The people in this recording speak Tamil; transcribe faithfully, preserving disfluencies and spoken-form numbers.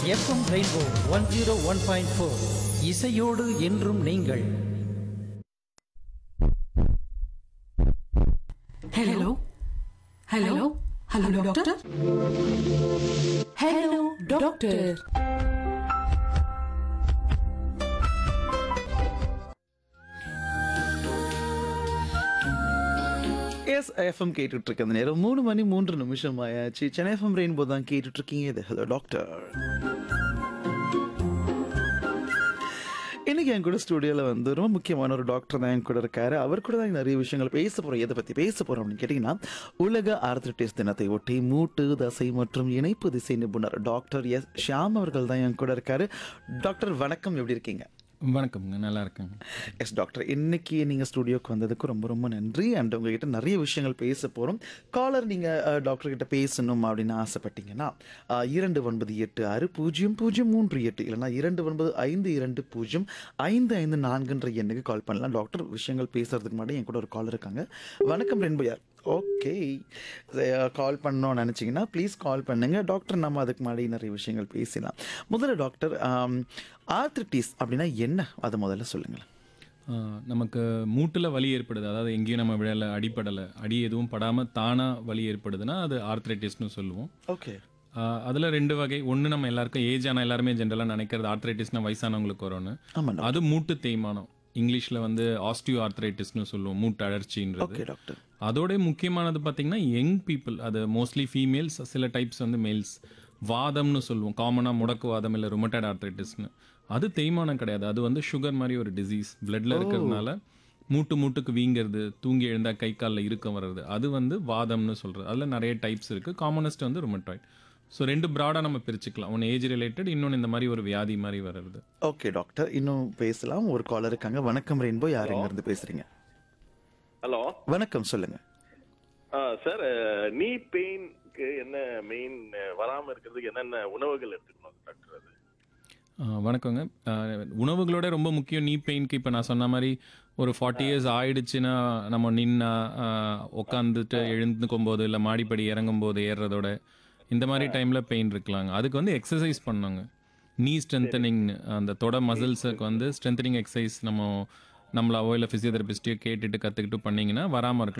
FM rainbow one zero one point four இசையோடு என்றும் நீங்கள். Hello hello hello doctor. Hello doctor. S FM கேட்டுட்டு இருக்க நேரம் மூணு மணி மூன்று நிமிஷம் ஆயாச்சு. சென்னை எஃப்எம் ரெயின்போ தான் கேட்டுட்டு இருக்கீங்க. இது ஹலோ டாக்டர். இன்னைக்கு என் கூட ஸ்டுடியோவில் வந்து ரொம்ப முக்கியமான ஒரு டாக்டர் தான் என் கூட இருக்காரு. அவர் கூட தான் நிறைய விஷயங்கள் பேச போகிறோம். எதை பற்றி பேச போகிறோம் அப்படின்னு கேட்டிங்கன்னா, உலக ஆர்த்ரைட்டிஸ் தினத்தை ஒட்டி மூட்டு தசை மற்றும் இணைப்பு திசை நிபுணர் டாக்டர் எஸ் ஷியாம் அவர்கள் தான் என் கூட இருக்காரு. டாக்டர் வணக்கம், எப்படி இருக்கீங்க? வணக்கம்ங்க, நல்லா இருக்கேங்க. எஸ் டாக்டர், இன்னைக்கு நீங்கள் ஸ்டுடியோக்கு வந்ததுக்கு ரொம்ப ரொம்ப நன்றி. அண்ட் உங்ககிட்ட நிறைய விஷயங்கள் பேச போகிறோம். காலர் நீங்கள் டாக்டர்கிட்ட பேசணும் அப்படின்னு ஆசைப்பட்டீங்கன்னா இரண்டு ஒன்பது எட்டு ஆறு பூஜ்ஜியம் பூஜ்ஜியம் மூன்று எட்டு இல்லைனா இரண்டு ஒன்பது ஐந்து இரண்டு பூஜ்ஜியம் ஐந்து ஐந்து நான்குன்ற எண்ணுக்கு கால் பண்ணலாம். டாக்டர் விஷயங்கள் பேசுறதுக்கு முன்னாடி என் கூட ஒரு காலர் இருக்காங்க. வணக்கம் ரென்போ யார்? ஓகே, கால் பண்ணோன்னு நினச்சிங்கன்னா ப்ளீஸ் கால் பண்ணுங்கள் டாக்டர். நம்ம அதுக்கு முன்னாடி நிறைய விஷயங்கள் பேசலாம். முதல்ல டாக்டர், ஆர்த்ரைட்டிஸ் அப்படின்னா என்ன, அதை முதல்ல சொல்லுங்களேன். நமக்கு மூட்டில் வலி ஏற்படுது, அதாவது எங்கேயும் நம்ம விழலை, அடிப்படலை, அடி எதுவும் படாமல் தானாக வலி ஏற்படுதுன்னா அது ஆர்த்ரைட்டிஸ்னு சொல்லுவோம். ஓகே, அதில் ரெண்டு வகை. ஒன்று, நம்ம எல்லாருக்கும் ஏஜ் ஆனால் எல்லாருமே ஜென்ரலாக நினைக்கிறது ஆர்த்ரைட்டிஸ்னால் வயசானவங்களுக்கு வரும்னு. ஆமாம், அது மூட்டு தேய்மானம், இங்கிலீஷில் வந்து ஆஸ்டியோ ஆர்த்ரைட்டிஸ்னு சொல்லுவோம், மூட்டு அழற்சின்றது. Okay doctor. அதோட முக்கியமானது பார்த்தீங்கன்னா யங் பீப்புள், அது மோஸ்ட்லி ஃபீமேல்ஸ், சில டைப்ஸ் வந்து மேல்ஸ். வாதம்னு சொல்லுவோம், காமனாக முடக்குவாதம் இல்லை ருமட்டாய்டு ஆர்த்ரைட்டிஸ்னு. அது தேய்மானம் கிடையாது, அது வந்து சுகர் மாதிரி ஒரு டிசீஸ். பிளட்ல இருக்கிறதுனால மூட்டு மூட்டுக்கு வீங்கிறது, தூங்கி எழுந்தா கை காலில் இறுக்கம் வர்றது, அது வந்து வாதம்னு சொல்கிறது. அதில் நிறைய டைப்ஸ் இருக்குது. காமனஸ்ட் வந்து ருமட்டாய்டு. ஸோ ரெண்டு ப்ராடாக நம்ம பிரிச்சுக்கலாம், ஒன்று ஏஜ் ரிலேட்டட், இன்னொன்று இந்த மாதிரி ஒரு வியாதி மாதிரி வர்றது. ஓகே டாக்டர், இன்னும் பேசலாம். ஒரு காலர் இருக்காங்க. வணக்கம் ரெயின்போ, யார் எங்கேருந்து பேசுகிறீங்க? ஹலோ, வணக்கம், சொல்லுங்க. சார், நீ பெயின்க்கு என்ன மெயின் வராமல் இருக்கிறதுக்கு என்னென்ன உணவுகள் எடுத்துக்கணும் டாக்டர்? அது வணக்கங்க. உணவுகளோட ரொம்ப முக்கியம் நீ பெயின்க்கு. இப்போ நான் சொன்ன மாதிரி ஒரு ஃபார்ட்டி இயர்ஸ் ஆயிடுச்சுன்னா நம்ம நின்னா உட்காந்துட்டு எழுந்துக்கும் போது இல்லை மாடிப்படி இறங்கும் போது ஏறுறதோட இந்த மாதிரி டைமில் பெயின் இருக்கலாங்க. அதுக்கு வந்து எக்ஸசைஸ் பண்ணுங்க. நீ ஸ்ட்ரென்தனிங், அந்த தொட மசில்ஸுக்கு வந்து ஸ்ட்ரென்தனிங் எக்ஸசைஸ் நம்ம நம்மளாவோ இல்லை ஃபிசியோதெரபிஸ்டையோ கேட்டுட்டு கற்றுக்கிட்டு பண்ணிங்கன்னா வராமல் இருக்கலாம்.